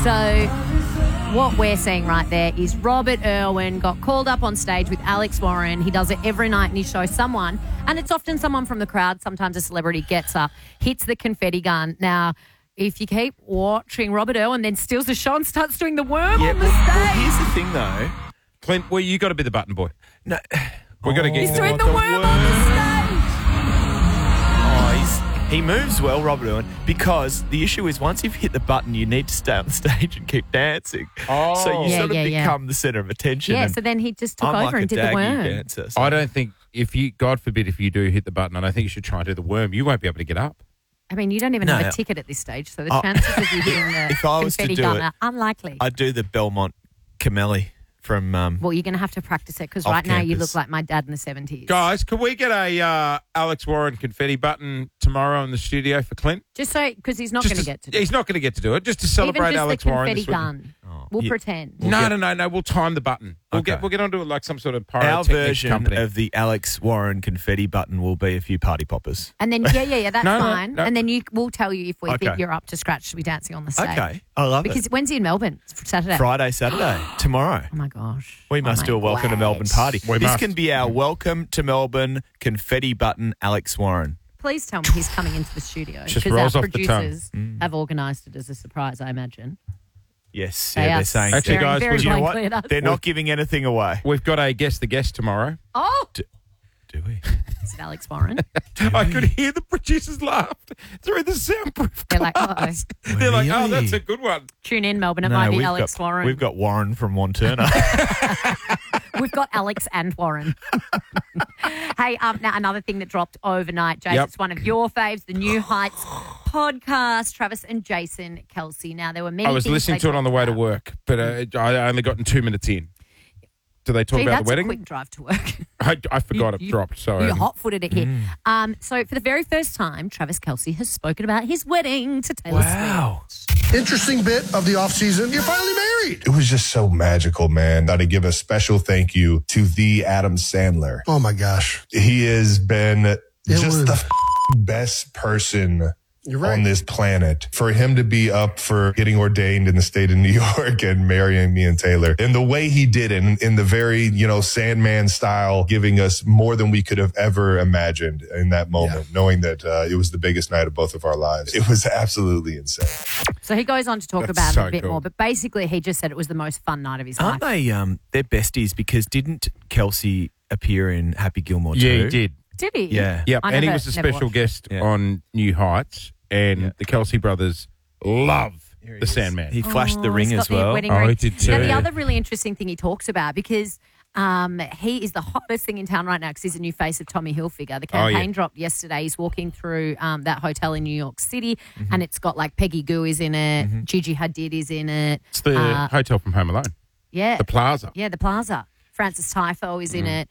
So what we're seeing right there is Robert Irwin got called up on stage with Alex Warren. He does it every night in his show. Someone, and it's often someone from the crowd, sometimes a celebrity, gets up, hits the confetti gun. Now, if you keep watching, Robert Irwin then steals the show and starts doing the worm on the stage. Well, here's the thing, though. Clint, well, you got to be the button boy. No, we got to get He's doing the worm on the stage. He moves well, Robert Irwin, because the issue is once you've hit the button, you need to stay on the stage and keep dancing. Oh. So you Yeah, sort of yeah. become the centre of attention. Yeah, and so then he just took I'm over like and a did the daggy worm. dancer, so- I don't think God forbid, if you do hit the button, and I think you should try and do the worm, you won't be able to get up. I mean, you don't even No, have no. a ticket at this stage, so the chances of you hitting the If I was to confetti do gun it, are unlikely. I'd do the Belmont Camelli from... Well, you're going to have to practice it because Off right now you campus. look like my dad in the 70s. Guys, can we get a Alex Warren confetti button tomorrow in the studio for Clint? Just so, because he's not going to get to do it. He's not going to get to do it. Just to Even celebrate just Alex the Warren. confetti this week. gun. We'll Yeah. pretend. No. We'll time the button. We'll Okay. get onto it like some sort of Our pyrotechnics version company. of the Alex Warren confetti button will be a few party poppers. And then, yeah, that's No, fine. no. And then we'll tell you if we think Okay. you're up to scratch to be dancing on the stage. Okay. I love Because it. when's he in Melbourne? It's Saturday. Friday, Saturday, tomorrow. Oh, my gosh. We Oh, must my do a welcome to Melbourne glad. party. We This must. can be our welcome to Melbourne confetti button, Alex Warren. Please tell me he's coming into the studio. Just Because rolls our off the tongue. producers have organised it as a surprise, I imagine. Yes, They yeah, are they're saying. Actually, staring guys, very Do you know blankly what? at us. They're not giving anything away. We've got a guest the guest tomorrow. Oh! Do we? Is it Alex Warren? I could hear the producers laugh through the soundproof They're like, glass. They're like, oh, Really? that's a good one. Tune in, Melbourne. It might be we've Alex got, Warren. We've got Warren from Wanturna. We've got Alex and Warren. Hey, now another thing that dropped overnight, Jason, Yep. it's one of your faves, the New Heights podcast, Travis and Jason Kelsey. Now, there were many I was things listening they to it on the way to talked work, but I only got in 2 minutes in. Do they talk Gee, about that's the wedding? a quick drive to work. I forgot it dropped. So You hot-footed it here. So for the very first time, Travis Kelsey has spoken about his wedding to Taylor Swift. Interesting bit of the off season. You're finally married. It was just so magical, man. Got to give a special thank you to the Adam Sandler. Oh my gosh. He has been just was- the best person You're right. on this planet. For him to be up for getting ordained in the state of New York and marrying me and Taylor, and the way he did it in the very, Sandman style, giving us more than we could have ever imagined in that moment, knowing that it was the biggest night of both of our lives. It was absolutely insane. So he goes on to talk That's about so it a bit cool. more, but basically he just said it was the most fun night of his life. Aren't they? They're besties because didn't Kelsey appear in Happy Gilmore too? yeah, he did. Did he? Yeah. Yep, I and he never- was a never special watched. guest Yeah. on New Heights, and the Kelsey brothers love the Sandman. He flashed the Oh, ring he's got as the well. wedding Oh, ring. he did Now, too. the other really interesting thing he talks about, because he is the hottest thing in town right now because he's a new face of Tommy Hilfiger. The Oh, yeah. campaign dropped yesterday. He's walking through that hotel in New York City, and it's got like Peggy Gou is in it, Gigi Hadid is in it. It's the hotel from Home Alone, Yeah. the Plaza. Yeah, the Plaza. Francis Tyfo is in it.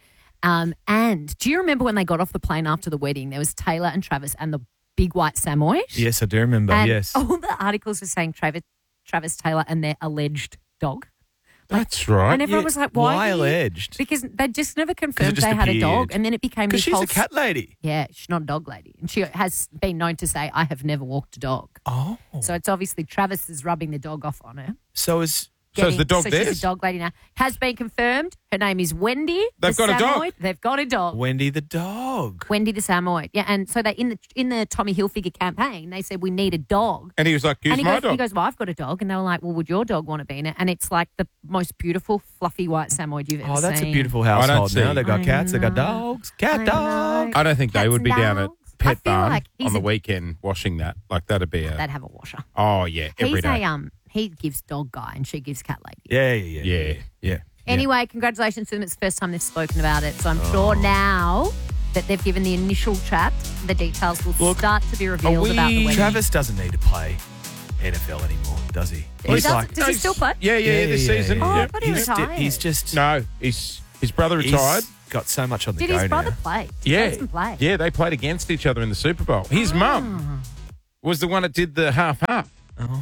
And do you remember when they got off the plane after the wedding? There was Taylor and Travis and the big white Samoyed. Yes, I do remember. And yes. all the articles were saying Travis Taylor and their alleged dog. That's right. And everyone was like, why? do you-" alleged? Because they just never confirmed just they had a dog. appeared. And then it became Because this she's whole... a cat lady. Yeah, she's not a dog lady. And she has been known to say, I have never walked a dog. Oh. So it's obviously Travis is rubbing the dog off on her. So is So is the dog so theirs? she's a dog lady now. Has been confirmed. Her name is Wendy. They've the got a dog. Samoyed. They've got a dog. Wendy the dog. Wendy the Samoyed. Yeah, and so they in the Tommy Hilfiger campaign, they said we need a dog. And he was like, "Use And my dog." he goes, well, I've got a dog. And they were like, well, would your dog want to be in it? And it's like the most beautiful, fluffy white Samoyed you've ever seen. Oh, that's a beautiful I don't household see. now. They've got I cats, they've got know. dogs. Cat I dog. know. I don't think they Cats would be and down at dogs. I Pet feel Barn like he's on the a- weekend washing that. Like that'd be a. They'd have a washer. Oh yeah, every He's day. he gives dog guy and she gives cat lady. Yeah. Yeah. Anyway, congratulations to them. It's the first time they've spoken about it. So I'm Oh. sure now that they've given the initial chat, the details will start to be revealed about the wedding. Travis doesn't need to play NFL anymore, does he? Does he still play? Yeah, this season. Oh, I Yeah. thought he retired. He's just No, his brother he's retired. got so much on the Did go his brother now. play? Did Yeah, Jason play? yeah, they played against each other in the Super Bowl. His mum was the one that did the half-half.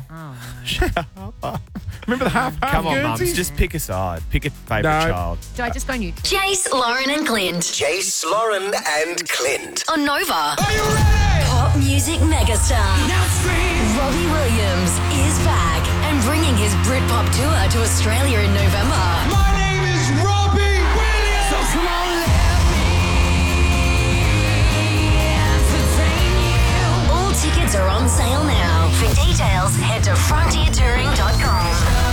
Remember the half-half? Come on, mums, Guernseys? just pick a side. Pick a favourite No. child. Do I just go neutral? Jace, Lauren and Clint Jace, Lauren, and Clint. on Nova. Are you ready? Pop music megastar Robbie Williams is back and bringing his his Britpop tour to Australia in November. My name is Robbie Williams. So come on, let me entertain you. All tickets are on sale now. For details, head to frontiertouring.com.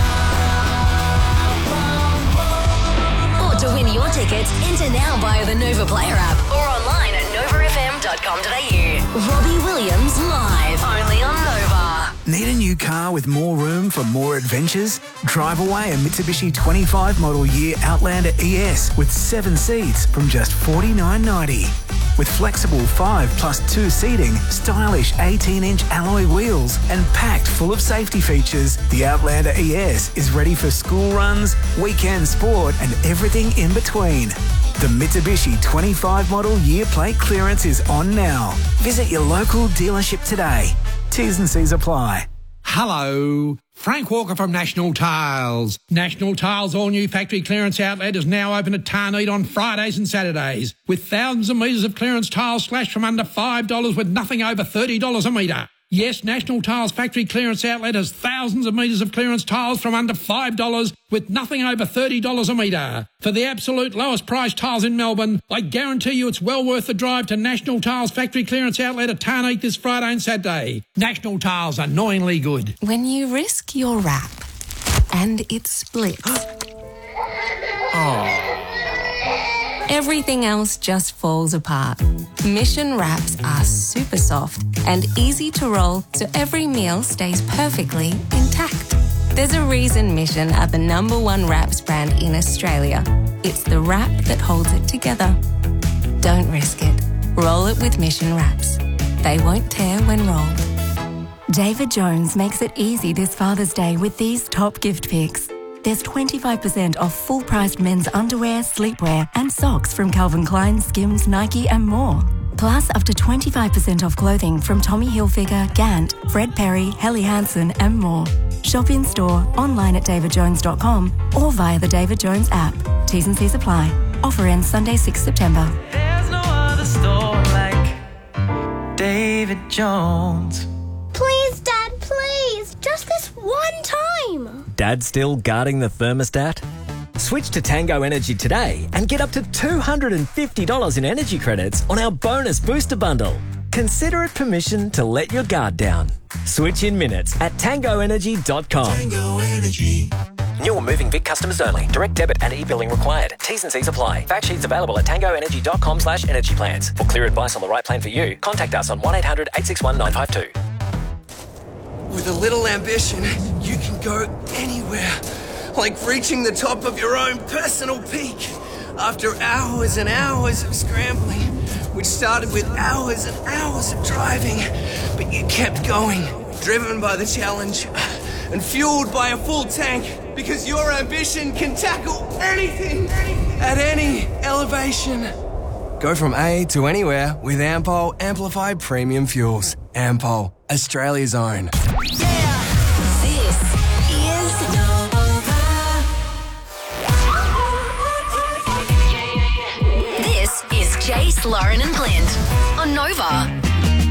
Or to win your tickets, enter now via the Nova Player app or online at novafm.com.au. Robbie Williams live, only on Nova. Need a new car with more room for more adventures? Drive away a Mitsubishi 25 model year Outlander ES with 7 seats from just $49.90. With flexible 5+2 seating, stylish 18-inch alloy wheels and packed full of safety features, the Outlander ES is ready for school runs, weekend sport and everything in between. The Mitsubishi 25 model year plate clearance is on now. Visit your local dealership today. T's and C's apply. Hello, Frank Walker from National Tiles. National Tiles' all-new factory clearance outlet is now open at Tarneed on Fridays and Saturdays, with thousands of metres of clearance tiles slashed from under $5 with nothing over $30 a metre. Yes, National Tiles' factory clearance outlet has thousands of metres of clearance tiles from under $5 with nothing over $30 a metre. For the absolute lowest price tiles in Melbourne, I guarantee you it's well worth the drive to National Tiles' factory clearance outlet at Tarneed this Friday and Saturday. National Tiles, annoyingly good. When you risk your wrap and it splits. Everything else just falls apart. Mission wraps are super soft and easy to roll so every meal stays perfectly intact. There's a reason Mission are the #1 wraps brand in Australia. It's the wrap that holds it together. Don't risk it. Roll it with Mission wraps. They won't tear when rolled. David Jones makes it easy this Father's Day with these top gift picks. There's 25% off full-priced men's underwear, sleepwear and socks from Calvin Klein, Skims, Nike and more. Plus up to 25% off clothing from Tommy Hilfiger, Gant, Fred Perry, Helly Hansen and more. Shop in-store, online at davidjones.com or via the David Jones app. T's and C's apply. Offer ends Sunday, 6 September. There's no other store like David Jones. Please, Dad, please. Just this one time. Dad still guarding the thermostat? Switch to Tango Energy today and get up to $250 in energy credits on our bonus booster bundle. Consider it permission to let your guard down. Switch in minutes at tangoenergy.com. Tango Energy. New or moving Vic customers only. Direct debit and e-billing required. T's and C's apply. Fact sheets available at tangoenergy.com/energy plans. For clear advice on the right plan for you, contact us on 1-800-861-952. With a little ambition, you can go anywhere. Like reaching the top of your own personal peak. After hours and hours of scrambling, which started with hours and hours of driving, but you kept going, driven by the challenge and fueled by a full tank, because your ambition can tackle anything at any elevation. Go from A to anywhere with Ampol Amplified Premium Fuels. Ampol, Australia's own. This is Nova. This is Jace, Lauren and Clint on Nova.